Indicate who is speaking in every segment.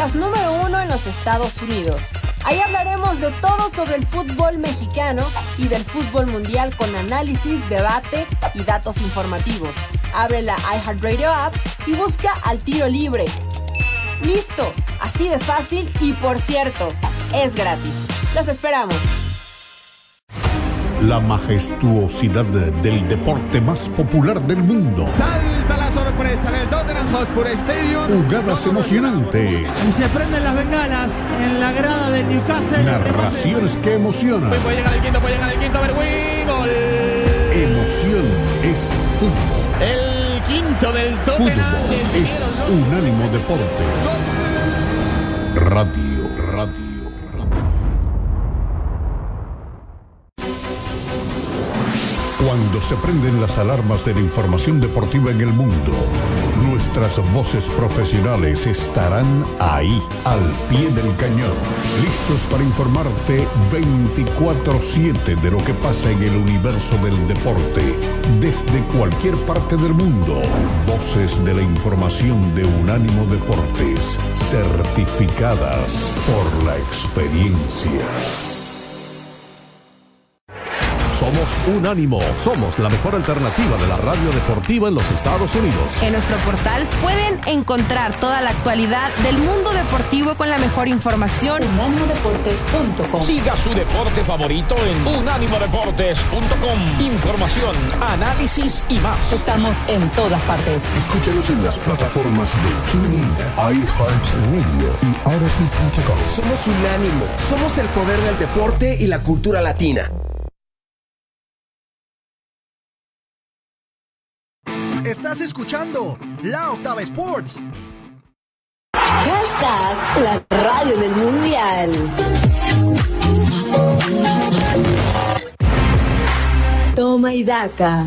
Speaker 1: podcast número 1 en los Estados Unidos. Ahí hablaremos de todo sobre el fútbol mexicano y del fútbol mundial con análisis, debate y datos informativos. Abre la iHeartRadio app y busca Al Tiro Libre. ¡Listo! Así de fácil y, por cierto, es gratis. ¡Los esperamos!
Speaker 2: La majestuosidad del deporte más popular del mundo.
Speaker 3: Salta la sorpresa en el Tottenham Hotspur Stadium.
Speaker 2: Jugadas emocionantes.
Speaker 4: Y se prenden las bengalas en la grada de Newcastle.
Speaker 2: Narraciones que emocionan.
Speaker 3: Puede llegar el quinto, Berwin. Gol.
Speaker 2: Emoción es fútbol.
Speaker 3: El quinto del Tottenham.
Speaker 2: Fútbol es Unánimo Deportes. Radio. Cuando se prenden las alarmas de la información deportiva en el mundo, nuestras voces profesionales estarán ahí, al pie del cañón, listos para informarte 24/7 de lo que pasa en el universo del deporte, desde cualquier parte del mundo. Voces de la información de Unánimo Deportes, certificadas por la experiencia.
Speaker 5: Somos Unánimo, somos la mejor alternativa de la radio deportiva en los Estados Unidos.
Speaker 1: En nuestro portal pueden encontrar toda la actualidad del mundo deportivo con la mejor información.
Speaker 6: unánimodeportes.com.
Speaker 7: Siga su deporte favorito en unánimodeportes.com. Información, análisis y más.
Speaker 6: Estamos en todas partes.
Speaker 2: Escúchanos en las plataformas de TuneIn, iHeartRadio y Odyssey.com.
Speaker 8: Somos Unánimo, somos el poder del deporte y la cultura latina.
Speaker 9: Estás escuchando La Octava Sports.
Speaker 6: Hashtag la radio del mundial. Toma y daca.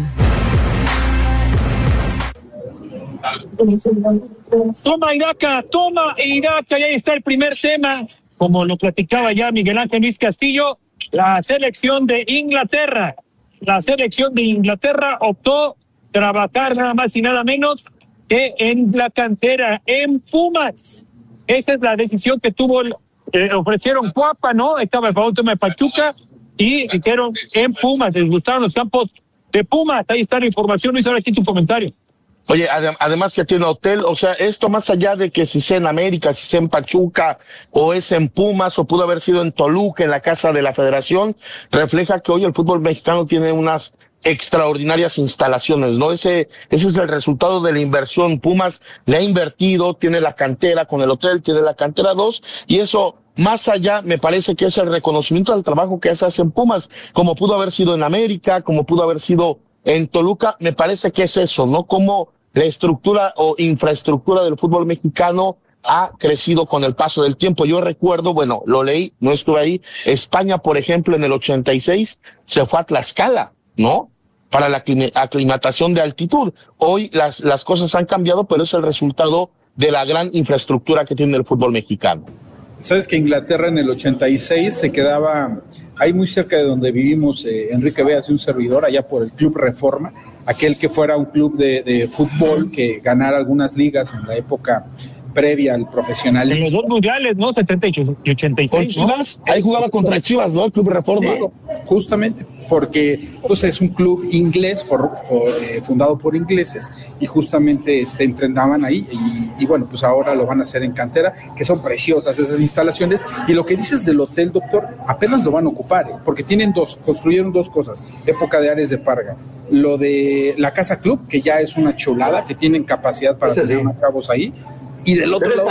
Speaker 10: Toma y daca, y ahí está el primer tema. Como lo platicaba ya Miguel Ángel Luis Castillo, la selección de Inglaterra. La selección de Inglaterra optó trabajar nada más y nada menos que en la cantera, en Pumas. Esa es la decisión que ofrecieron Cuapa, ¿no? Estaba el tema de Pachuca y dijeron en Pumas, les gustaron los campos de Pumas. Ahí está la información. Luis, ahora aquí tu comentario.
Speaker 11: Oye, además que tiene hotel, o sea, esto más allá de que si sea en América, si sea en Pachuca, o es en Pumas, o pudo haber sido en Toluca, en la casa de la Federación, refleja que hoy el fútbol mexicano tiene unas extraordinarias instalaciones, ¿no? Ese es el resultado de la inversión. Pumas le ha invertido, tiene la cantera con el hotel, tiene la cantera 2, y eso, más allá, me parece que es el reconocimiento del trabajo que se hace en Pumas, como pudo haber sido en América, como pudo haber sido en Toluca. Me parece que es eso, ¿no? Como la estructura o infraestructura del fútbol mexicano ha crecido con el paso del tiempo. Yo recuerdo, bueno, lo leí, no estuve ahí, España, por ejemplo, en el 86 se fue a Tlaxcala, ¿no? Para la aclimatación de altitud. Hoy las cosas han cambiado, pero es el resultado de la gran infraestructura que tiene el fútbol mexicano.
Speaker 12: Sabes que Inglaterra en el 86 se quedaba ahí muy cerca de donde vivimos, Enrique Veas y un servidor, allá por el Club Reforma, aquel que fuera un club de fútbol que ganara algunas ligas en la época previa al profesionalismo.
Speaker 10: En los dos mundiales, ¿no? 70 y 86.
Speaker 11: Con Chivas, ahí jugaba contra Chivas, ¿no? El Club Reforma.
Speaker 12: Justamente, porque pues, es un club inglés, fundado por ingleses, y justamente entrenaban ahí, y bueno, pues ahora lo van a hacer en cantera, que son preciosas esas instalaciones, y lo que dices del hotel, doctor, apenas lo van a ocupar, porque construyeron dos cosas, época de Ares de Parga, lo de la Casa Club, que ya es una chulada, que tienen capacidad para tener unos cabos ahí, y del otro lado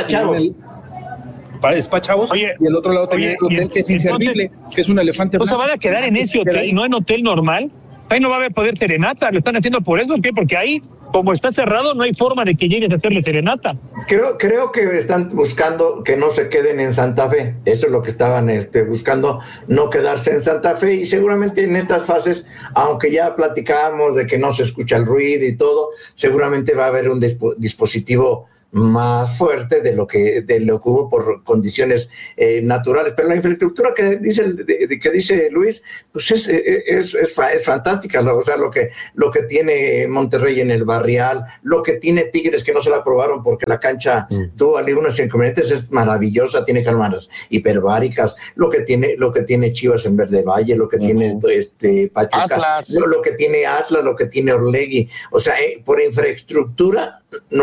Speaker 12: es para chavos.
Speaker 10: Oye,
Speaker 12: y el otro lado también el hotel que es inservible, que es un elefante blanco.
Speaker 10: O sea, van a quedar en ese hotel, no en hotel normal. Ahí no va a poder serenata, lo están haciendo por eso, ¿qué? Porque ahí, como está cerrado, no hay forma de que llegues a hacerle serenata.
Speaker 13: Creo que están buscando que no se queden en Santa Fe. Eso es lo que estaban buscando, no quedarse en Santa Fe, y seguramente en estas fases, aunque ya platicábamos de que no se escucha el ruido y todo, seguramente va a haber un dispositivo más fuerte de lo que hubo por condiciones naturales. Pero la infraestructura que dice Luis, pues es fantástica. O sea, lo que tiene Monterrey en el Barrial, lo que tiene Tigres, que no se la aprobaron porque la cancha tuvo algunos inconvenientes, es maravillosa, tiene cámaras hiperbáricas, lo que tiene Chivas en Verde Valle, lo que tiene Pachuca, Atlas. Lo que tiene Atlas, lo que tiene Orlegui. O sea, por infraestructura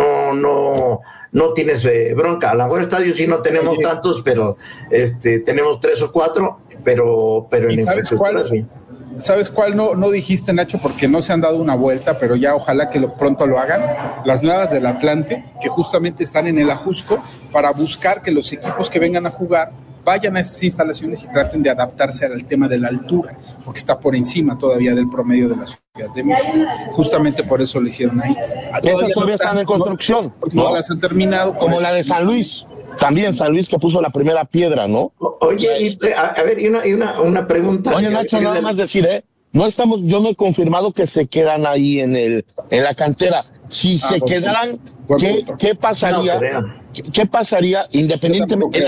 Speaker 13: no tienes bronca. A lo mejor estadios sí no tenemos tantos, pero tenemos 3 o 4, pero en infraestructura sí.
Speaker 12: ¿Sabes cuál no dijiste, Nacho? Porque no se han dado una vuelta, pero ya ojalá que pronto lo hagan. Las nuevas del Atlante, que justamente están en el Ajusco, para buscar que los equipos que vengan a jugar vayan a esas instalaciones y traten de adaptarse al tema de la altura, porque está por encima todavía del promedio de la Ciudad de México. Justamente por eso lo hicieron ahí.
Speaker 11: Todavía están en construcción.
Speaker 12: No las han terminado.
Speaker 11: Como la de San Luis. También San Luis, que puso la primera piedra, ¿no?
Speaker 13: Oye, a ver, y una pregunta.
Speaker 11: Oye, Nacho, nada más decir, yo no he confirmado que se quedan ahí en la cantera. Si se quedaran, ¿qué pasaría? ¿Qué pasaría independientemente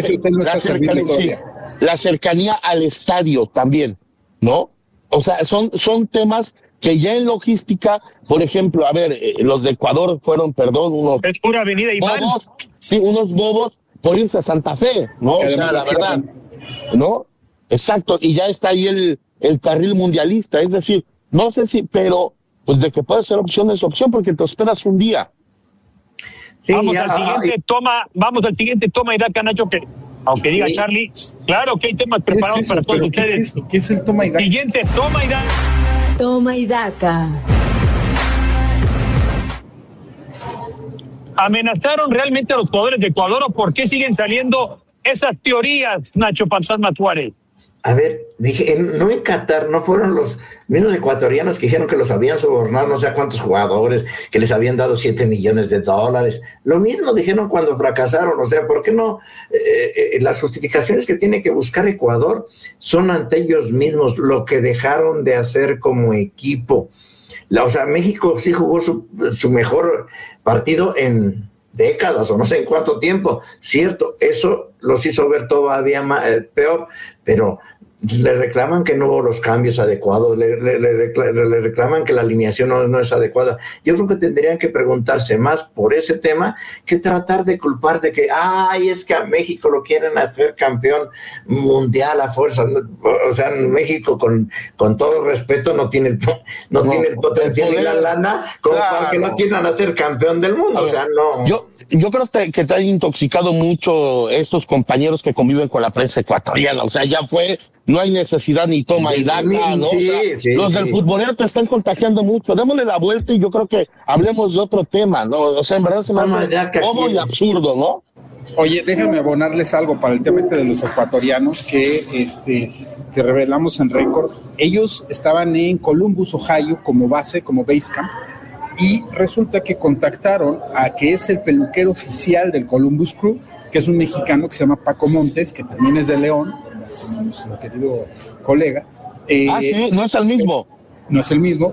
Speaker 11: la cercanía al estadio también, ¿no? O sea, son temas que ya en logística, por ejemplo, a ver, los de Ecuador fueron, unos...
Speaker 10: Es pura avenida Iván.
Speaker 11: Unos bobos por irse a Santa Fe, ¿no? O sea, la verdad, ¿no? Exacto, y ya está ahí el carril mundialista, es decir, no sé si, pero pues de que puede ser opción es opción, porque te hospedas un día.
Speaker 10: Sí, vamos al siguiente toma y daca, Nacho, que aunque diga Charlie, claro que hay temas preparados para todos ustedes.
Speaker 12: ¿Qué es el toma y daca?
Speaker 10: Siguiente toma y daca.
Speaker 6: Toma y daca.
Speaker 10: ¿Amenazaron realmente a los jugadores de Ecuador o por qué siguen saliendo esas teorías, Nacho Panzán Suárez?
Speaker 13: A ver, dije, no en Qatar, no fueron los mismos ecuatorianos que dijeron que los habían sobornado no sé a cuántos jugadores, que les habían dado $7 millones. Lo mismo dijeron cuando fracasaron. O sea, ¿por qué no? Las justificaciones que tiene que buscar Ecuador son ante ellos mismos, lo que dejaron de hacer como equipo. O sea, México sí jugó su mejor partido en décadas o no sé en cuánto tiempo, cierto, eso los hizo ver todavía peor, pero le reclaman que no hubo los cambios adecuados, le reclaman que la alineación no es adecuada. Yo creo que tendrían que preguntarse más por ese tema que tratar de culpar de que, es que a México lo quieren hacer campeón mundial a fuerza. O sea, México, con todo respeto, no tiene el potencial y la lana como para que no quieran hacer campeón del mundo. O sea, no.
Speaker 11: Yo creo que te han intoxicado mucho estos compañeros que conviven con la prensa ecuatoriana. O sea, no hay necesidad ni toma y daca, ¿no? Los del futbolero te están contagiando mucho. Démosle la vuelta y yo creo que hablemos de otro tema, ¿no? O sea, en verdad se me hace bobo y absurdo, ¿no?
Speaker 12: Oye, déjame abonarles algo para el tema de los ecuatorianos que revelamos en récord. Ellos estaban en Columbus, Ohio, como base, como base camp, y resulta que contactaron a que es el peluquero oficial del Columbus Crew, que es un mexicano que se llama Paco Montes, que también es de León, nuestro querido colega.
Speaker 11: Sí, no es el mismo.
Speaker 12: No es el mismo.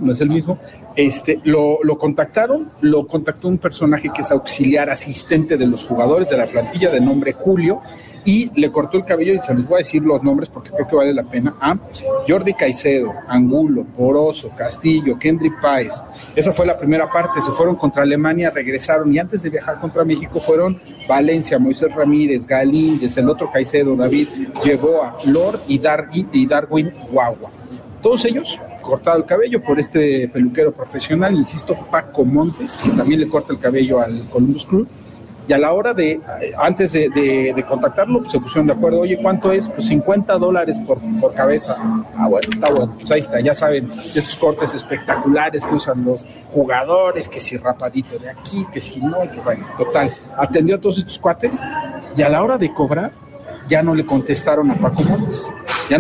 Speaker 12: Lo contactaron, lo contactó un personaje que es auxiliar asistente de los jugadores de la plantilla de nombre Julio, y le cortó el cabello, y se les voy a decir los nombres porque creo que vale la pena, a Jordi Caicedo, Angulo, Poroso, Castillo, Kendrick Páez. Esa fue la primera parte. Se fueron contra Alemania, regresaron, y antes de viajar contra México fueron Valencia, Moisés Ramírez, Galíndez, el otro Caicedo, David Yeboa, Lord y Darwin Guagua. Todos ellos cortado el cabello por este peluquero profesional, insisto, Paco Montes, que también le corta el cabello al Columbus Crew. Y a la hora antes de contactarlo, pues se pusieron de acuerdo. Oye, ¿cuánto es? Pues $50 por cabeza. Bueno, está bueno. Pues ahí está, ya saben, estos cortes espectaculares que usan los jugadores, que si rapadito de aquí, que si no, que bueno, total. Atendió a todos estos cuates, y a la hora de cobrar, ya no le contestaron a Paco Montes. Ya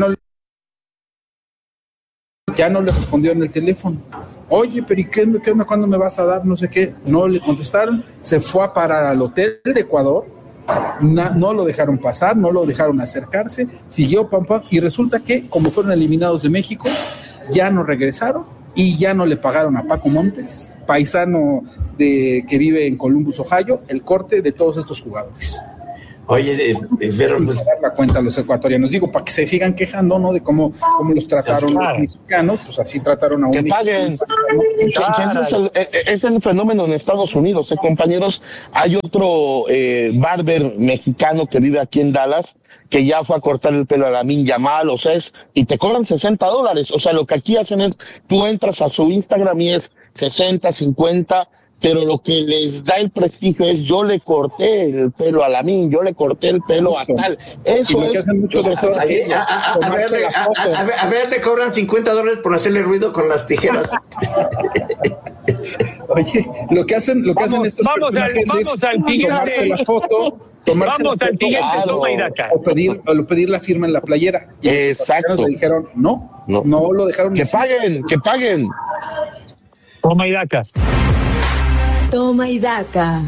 Speaker 12: no le respondió en el teléfono. Oye, pero ¿y qué onda? ¿Cuándo me vas a dar? No sé qué. No le contestaron. Se fue a parar al hotel de Ecuador. No lo dejaron pasar, no lo dejaron acercarse. Siguió, y resulta que, como fueron eliminados de México, ya no regresaron y ya no le pagaron a Paco Montes, paisano que vive en Columbus, Ohio, el corte de todos estos jugadores.
Speaker 13: Oye, pero
Speaker 12: pues, dar la cuenta a los ecuatorianos, digo, para que se sigan quejando, ¿no? De cómo los trataron los mexicanos, pues así trataron a un
Speaker 11: que paguen. Es el fenómeno en Estados Unidos, compañeros. Hay otro barber mexicano que vive aquí en Dallas, que ya fue a cortar el pelo a Lamine Yamal, o sea, y te cobran $60. O sea, lo que aquí hacen es, tú entras a su Instagram y es 60, 50, pero lo que les da el prestigio es, yo le corté el pelo a Lamine, yo le corté el pelo a tal. Eso es.
Speaker 13: A ver, le cobran $50 por hacerle ruido con las tijeras.
Speaker 12: Oye, lo que hacen estos personajes es tomarse la foto,
Speaker 10: Vamos al siguiente, toma y daca.
Speaker 12: O pedir la firma en la playera. Y
Speaker 11: exacto.
Speaker 12: Le dijeron, no lo dejaron.
Speaker 11: Que paguen.
Speaker 10: Toma y daca.
Speaker 6: Toma y daca.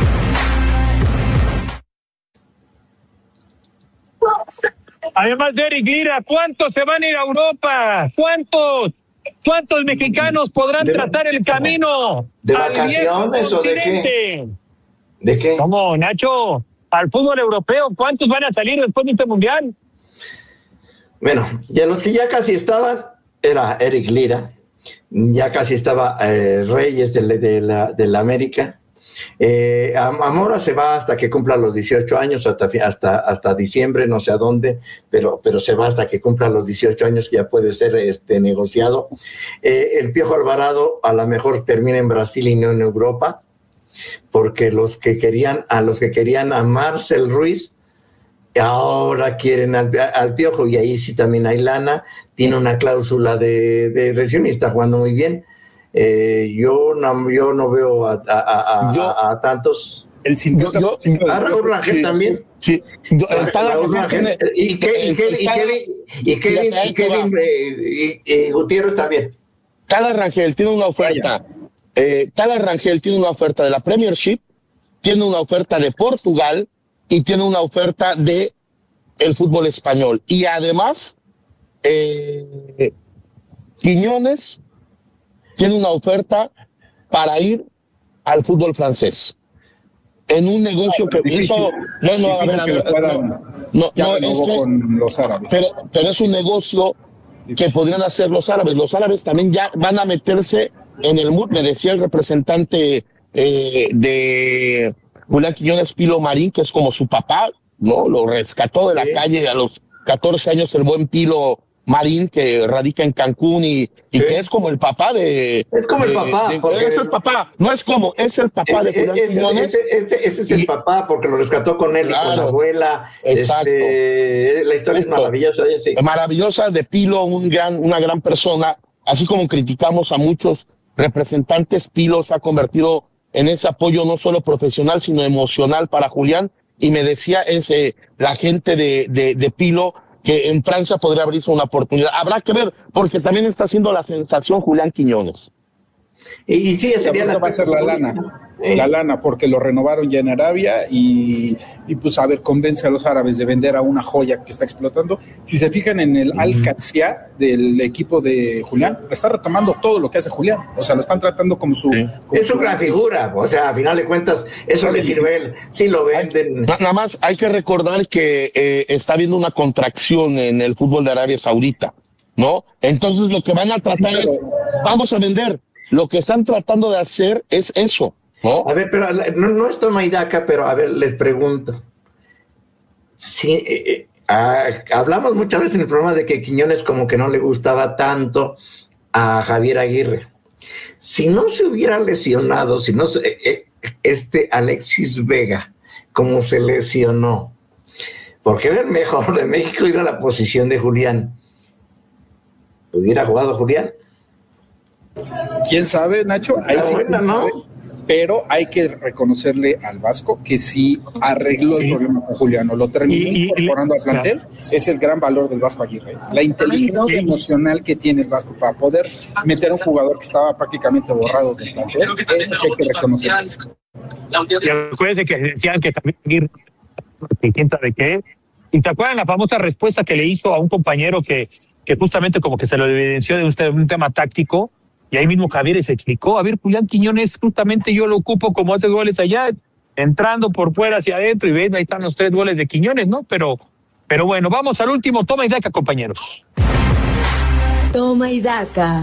Speaker 10: Además de Eric Lira, ¿cuántos se van a ir a Europa? ¿Cuántos mexicanos podrán trazar el camino?
Speaker 13: ¿De vacaciones o de qué? ¿De qué?
Speaker 10: ¿Cómo, Nacho? Al fútbol europeo, ¿cuántos van a salir después de este mundial?
Speaker 13: Bueno, ya los que ya casi estaban, era Eric Lira, ya casi estaba Reyes de la América. Amora se va hasta que cumpla los 18 años, hasta diciembre, no sé a dónde, pero se va hasta que cumpla los 18 años, que ya puede ser negociado. El Piojo Alvarado a lo mejor termina en Brasil y no en Europa, porque los que querían a Marcel Ruiz ahora quieren al Piojo, y ahí sí también hay lana, tiene una cláusula de rescisión y está jugando muy bien. Yo no veo a tantos. A Raúl Rangel también.
Speaker 11: Sí.
Speaker 13: Raúl Rangel y Kevin Gutiérrez también.
Speaker 11: Tala Rangel tiene una oferta. Tala Rangel tiene una oferta de la Premiership, tiene una oferta de Portugal y tiene una oferta de el fútbol español. Y además, Quiñones tiene una oferta para ir al fútbol francés. En un negocio que hizo...
Speaker 12: con los árabes.
Speaker 11: Pero es un negocio que podrían hacer los árabes. Los árabes también ya van a meterse en el mood. Me decía el representante de Julián Quiñones, Pilo Marín, que es como su papá, ¿no? Lo rescató de la calle a los 14 años el buen Pilo Marín, que radica en Cancún y que es como el papá de...
Speaker 13: Es como el papá.
Speaker 11: Es el papá, no es como, es el papá de Julián Quiñones.
Speaker 13: Ese es el papá, porque lo rescató con él, claro, y con la abuela.
Speaker 11: Exacto.
Speaker 13: La historia es maravillosa. Sí.
Speaker 11: Maravillosa, de Pilo, una gran persona. Así como criticamos a muchos representantes, Pilo se ha convertido en ese apoyo no solo profesional, sino emocional para Julián. Y me decía la gente de Pilo, que en Francia podría abrirse una oportunidad. Habrá que ver, porque también está haciendo la sensación Julián Quiñones.
Speaker 13: Y sí, sería
Speaker 12: va a ser la lana, porque lo renovaron ya en Arabia y pues a ver, convence a los árabes de vender a una joya que está explotando. Si se fijan en el Al-Qadsiya del equipo de Julián, está retomando todo lo que hace Julián, o sea, lo están tratando como su...
Speaker 13: Es su gran figura, o sea, a final de cuentas, eso le sirve a él, sí lo venden.
Speaker 11: Nada más hay que recordar que está habiendo una contracción en el fútbol de Arabia Saudita, ¿no? Entonces lo que van a tratar es, vamos a vender. Lo que están tratando de hacer es eso, ¿no?
Speaker 13: A ver, pero no es toma y daca, pero a ver, les pregunto. Sí, hablamos muchas veces en el programa de que Quiñones como que no le gustaba tanto a Javier Aguirre. Si no se hubiera lesionado, si no Alexis Vega, como se lesionó, porque era el mejor de México, ir a la posición de Julián, ¿hubiera jugado Julián?
Speaker 12: ¿Quién sabe, Nacho? Ahí sí,
Speaker 13: bueno,
Speaker 12: sabe, pero hay que reconocerle al Vasco que sí arregló el problema con Juliano, lo terminó incorporando al plantel. Es el gran valor del Vasco Aguirre, la inteligencia emocional que tiene el Vasco para poder meter a un jugador que estaba prácticamente borrado del plantel. Eso sí hay que reconocerlo.
Speaker 10: Y acuérdense que decían que también Aguirre, quién sabe qué. ¿Y te acuerdan la famosa respuesta que le hizo a un compañero que justamente como que se lo evidenció de un tema táctico? Y ahí mismo Javier se explicó, a ver, Julián Quiñones, justamente yo lo ocupo como hace goles allá, entrando por fuera hacia adentro, y ven, ahí están los 3 goles de Quiñones, ¿no? Pero bueno, vamos al último toma y daca, compañeros.
Speaker 6: Toma y daca.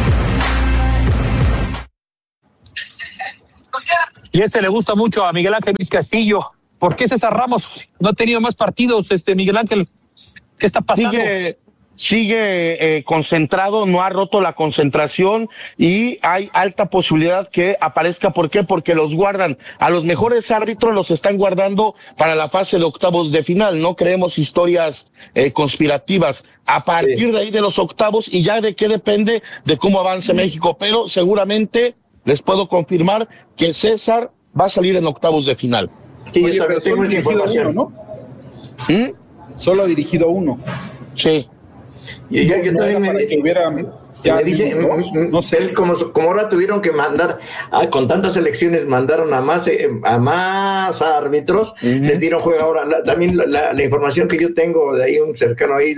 Speaker 10: Y le gusta mucho a Miguel Ángel Luis Castillo. ¿Por qué César Ramos no ha tenido más partidos, Miguel Ángel? ¿Qué está pasando?
Speaker 11: Sigue concentrado, no ha roto la concentración y hay alta posibilidad que aparezca. ¿Por qué? Porque los guardan. A los mejores árbitros los están guardando para la fase de octavos de final. No creemos historias conspirativas. A partir de ahí de los octavos, y ya de qué depende de cómo avance México, pero seguramente les puedo confirmar que César va a salir en octavos de final.
Speaker 13: Sí, yo también tengo esa información,
Speaker 12: ¿no? Solo ha dirigido uno.
Speaker 11: Sí.
Speaker 13: Y yo también me dice, no sé, como ahora tuvieron que mandar, con tantas elecciones mandaron a más árbitros, les dieron juego ahora. También la información que yo tengo de ahí, un cercano ahí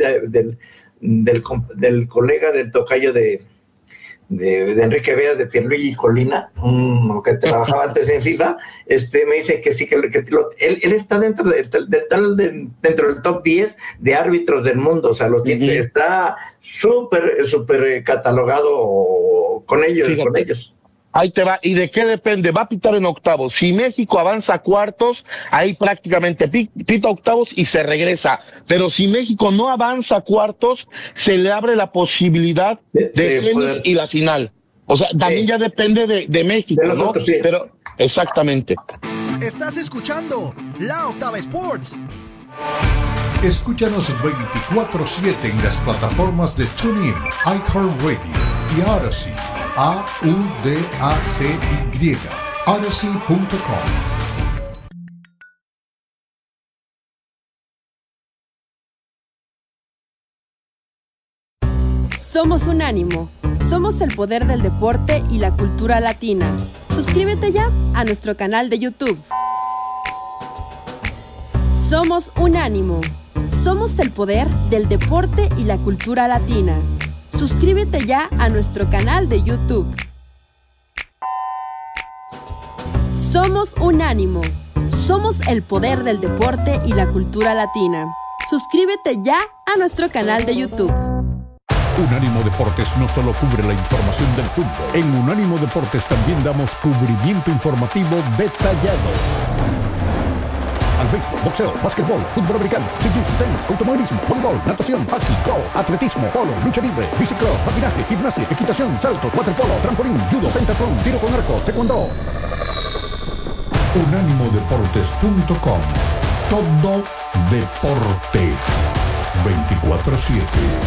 Speaker 13: del colega del tocayo de Enrique Veas, de Pierluigi Colina, que trabajaba antes en FIFA, me dice que sí, que él está dentro del top 10 de árbitros del mundo, o sea, está súper catalogado con ellos.
Speaker 11: Fíjate.
Speaker 13: Con ellos.
Speaker 11: Ahí te va. ¿Y de qué depende? Va a pitar en octavos. Si México avanza a cuartos, ahí prácticamente pita octavos y se regresa. Pero si México no avanza a cuartos, se le abre la posibilidad de semis y la final. O sea, también ya depende de México, ¿no?
Speaker 13: Nosotros, sí.
Speaker 11: Pero, exactamente.
Speaker 9: Estás escuchando La Octava Sports.
Speaker 2: Escúchanos 24/7 en las plataformas de TuneIn, iHeartRadio y Odyssey. AUDACY, Odyssey.com.
Speaker 1: Somos Unánimo. Somos el poder del deporte y la cultura latina. Suscríbete ya a nuestro canal de YouTube. Somos Unánimo. Somos el poder del deporte y la cultura latina. Suscríbete ya a nuestro canal de YouTube. Somos Unánimo. Somos el poder del deporte y la cultura latina. Suscríbete ya a nuestro canal de YouTube.
Speaker 2: Unánimo Deportes no solo cubre la información del fútbol. En Unánimo Deportes también damos cubrimiento informativo detallado al béisbol, boxeo, básquetbol, fútbol americano, ciclismo, tenis, automovilismo, voleibol, natación, hockey, golf, atletismo, polo, lucha libre, bicicross, patinaje, gimnasia, equitación, saltos, waterpolo, trampolín, judo, pentatlón, tiro con arco, taekwondo. Unánimodeportes.com. Todo deporte. 24/7.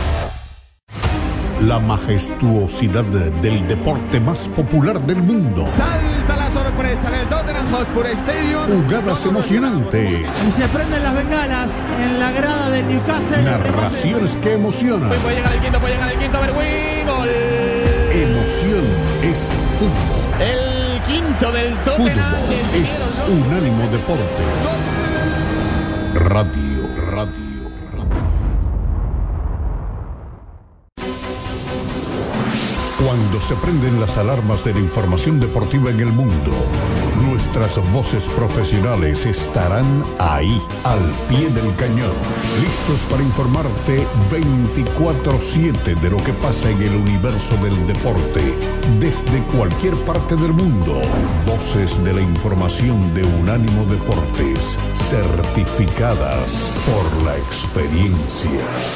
Speaker 2: La majestuosidad del deporte más popular del mundo.
Speaker 3: Salta la sorpresa en el Tottenham Hotspur Stadium.
Speaker 2: Jugadas emocionantes.
Speaker 4: Y se prenden las bengalas en la grada de Newcastle.
Speaker 2: Narraciones que emocionan.
Speaker 3: Puede llegar el quinto, Berwin, gol.
Speaker 2: Emoción es fútbol.
Speaker 3: El quinto del Tottenham.
Speaker 2: Fútbol es Unánimo Deportes. Radio. Cuando se prenden las alarmas de la información deportiva en el mundo, nuestras voces profesionales estarán ahí, al pie del cañón, listos para informarte 24/7 de lo que pasa en el universo del deporte, desde cualquier parte del mundo. Voces de la información de Unánimo Deportes, certificadas por la experiencia.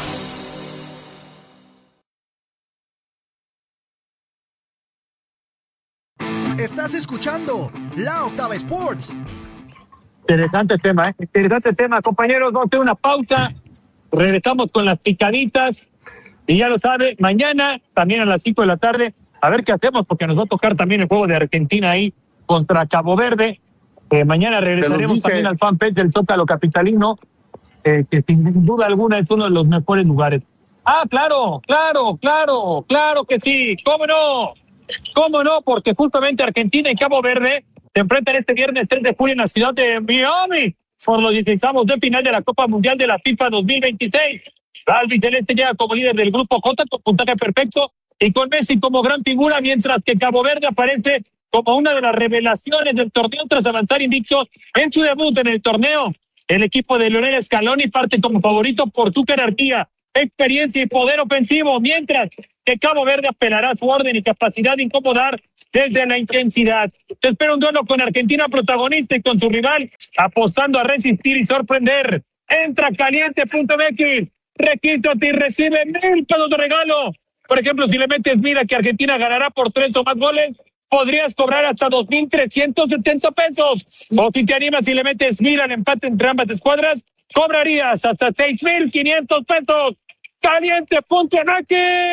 Speaker 9: Estás escuchando La Octava Sports.
Speaker 10: Interesante tema, compañeros. Vamos a hacer una pausa. Regresamos con las picaditas. Y ya lo sabe, mañana también a las 5 de la tarde, a ver qué hacemos, porque nos va a tocar también el juego de Argentina ahí contra Cabo Verde. Mañana regresaremos también al fanpage del Zócalo Capitalino, que sin duda alguna es uno de los mejores lugares. Claro que sí. ¿Cómo no? Porque justamente Argentina y Cabo Verde se enfrentan este viernes 3 de julio en la ciudad de Miami por los 16avos de final de la Copa Mundial de la FIFA 2026. La albiceleste llega como líder del grupo J con puntaje perfecto y con Messi como gran figura, mientras que Cabo Verde aparece como una de las revelaciones del torneo tras avanzar invicto en su debut en el torneo. El equipo de Lionel Scaloni parte como favorito por su jerarquía, experiencia y poder ofensivo, mientras que Cabo Verde apelará a su orden y capacidad de incomodar desde la intensidad. Se espera un duelo con Argentina protagonista y con su rival apostando a resistir y sorprender. Entra caliente.mx, regístrate y recibe 1,000 pesos de regalo. Por ejemplo, si le metes mira que Argentina ganará por 3 o más goles, podrías cobrar hasta 2,370 pesos. O si te animas y le metes mira al empate entre ambas escuadras, cobrarías hasta 6,500 pesos. Caliente.mx.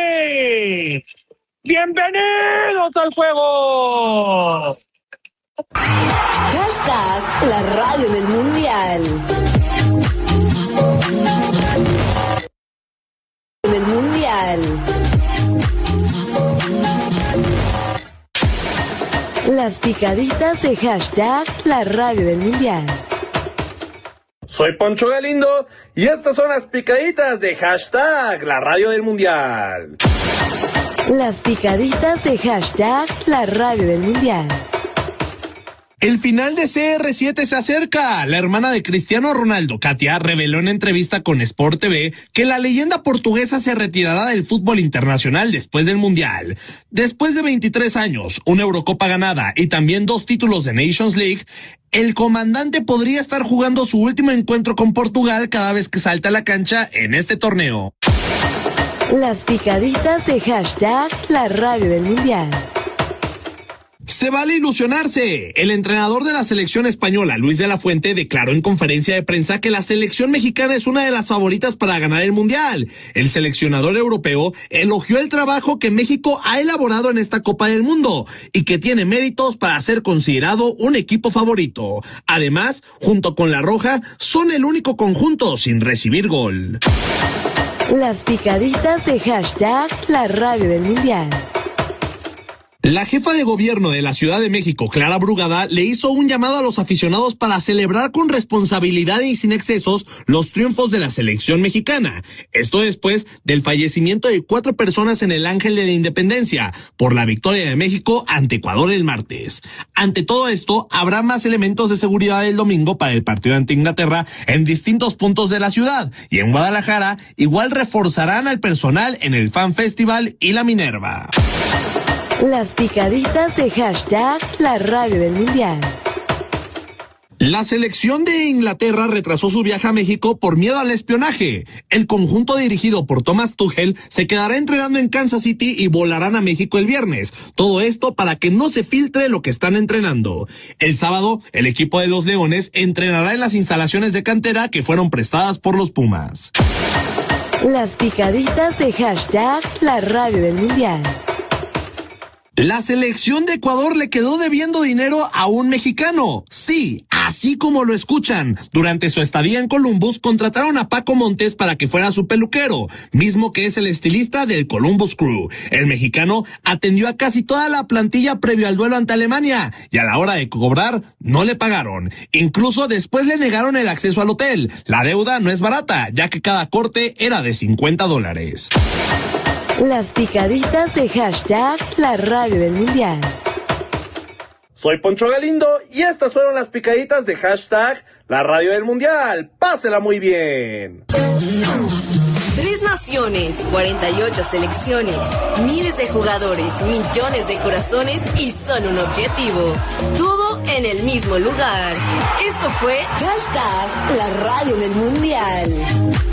Speaker 10: ¡Bienvenidos al juego!
Speaker 6: Hashtag la radio del mundial. Del mundial. Las picaditas de hashtag la radio del mundial.
Speaker 14: Soy Poncho Galindo y estas son las picaditas de hashtag la radio del mundial.
Speaker 6: Las picaditas de hashtag la radio del mundial.
Speaker 15: El final de CR7 se acerca. La hermana de Cristiano Ronaldo, Katia, reveló en entrevista con Sport TV que la leyenda portuguesa se retirará del fútbol internacional después del Mundial. Después de 23 años, una Eurocopa ganada y también 2 títulos de Nations League, el comandante podría estar jugando su último encuentro con Portugal cada vez que salta a la cancha en este torneo.
Speaker 6: Las picaditas de hashtag la radio del mundial.
Speaker 15: Se vale ilusionarse. El entrenador de la selección española, Luis de la Fuente, declaró en conferencia de prensa que la selección mexicana es una de las favoritas para ganar el Mundial. El seleccionador europeo elogió el trabajo que México ha elaborado en esta Copa del Mundo y que tiene méritos para ser considerado un equipo favorito. Además, junto con La Roja, son el único conjunto sin recibir gol.
Speaker 6: Las picaditas de hashtag la radio del mundial.
Speaker 15: La jefa de gobierno de la Ciudad de México, Clara Brugada, le hizo un llamado a los aficionados para celebrar con responsabilidad y sin excesos los triunfos de la selección mexicana. Esto después del fallecimiento de 4 personas en el Ángel de la Independencia por la victoria de México ante Ecuador el martes. Ante todo esto, habrá más elementos de seguridad el domingo para el partido ante Inglaterra en distintos puntos de la ciudad, y en Guadalajara igual reforzarán al personal en el Fan Festival y la Minerva.
Speaker 6: Las picaditas de hashtag la radio del mundial.
Speaker 15: La selección de Inglaterra retrasó su viaje a México por miedo al espionaje. El conjunto dirigido por Thomas Tuchel se quedará entrenando en Kansas City y volarán a México el viernes. Todo esto para que no se filtre lo que están entrenando. El sábado, el equipo de los Leones entrenará en las instalaciones de cantera que fueron prestadas por los Pumas.
Speaker 6: Las picaditas de hashtag la radio del mundial.
Speaker 15: La selección de Ecuador le quedó debiendo dinero a un mexicano. Sí, así como lo escuchan. Durante su estadía en Columbus, contrataron a Paco Montes para que fuera su peluquero, mismo que es el estilista del Columbus Crew. El mexicano atendió a casi toda la plantilla previo al duelo ante Alemania, y a la hora de cobrar, no le pagaron. Incluso después le negaron el acceso al hotel. La deuda no es barata, ya que cada corte era de $50.
Speaker 6: Las picaditas de hashtag la radio del mundial.
Speaker 14: Soy Poncho Galindo y estas fueron las picaditas de hashtag la radio del mundial. Pásela muy bien.
Speaker 6: 3 naciones, 48 selecciones, miles de jugadores, millones de corazones y solo un objetivo. Todo en el mismo lugar. Esto fue hashtag la radio del mundial.